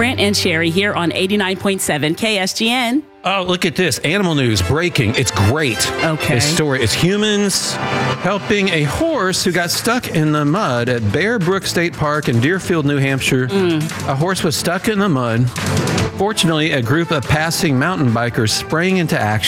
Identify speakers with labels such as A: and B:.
A: Brent and Sherry here on 89.7 KSGN.
B: Oh, look at this. Animal news breaking. It's great.
A: Okay.
B: This story is humans helping a horse who got stuck in the mud at Bear Brook State Park in Deerfield, New Hampshire. A horse was stuck in the mud. Fortunately, a group of passing mountain bikers sprang into action.